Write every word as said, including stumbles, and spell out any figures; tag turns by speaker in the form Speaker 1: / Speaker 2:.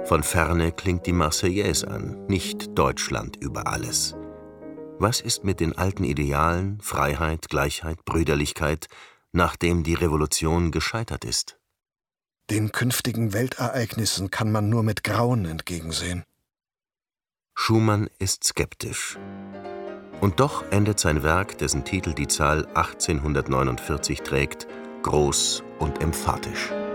Speaker 1: Von ferne klingt die Marseillaise an, nicht Deutschland über alles. Was ist mit den alten Idealen, Freiheit, Gleichheit, Brüderlichkeit, nachdem die Revolution gescheitert ist?
Speaker 2: Den künftigen Weltereignissen kann man nur mit Grauen entgegensehen.
Speaker 1: Schumann ist skeptisch. Und doch endet sein Werk, dessen Titel die Zahl achtzehnhundertneunundvierzig trägt, groß und emphatisch.